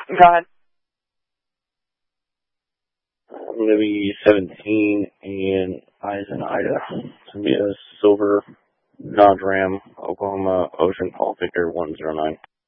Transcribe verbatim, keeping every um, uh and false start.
God. I'm going to be seventeen, and I's in Ida. It's going to be a silver Dodge Ram, Oklahoma Ocean Paul Victor one zero nine.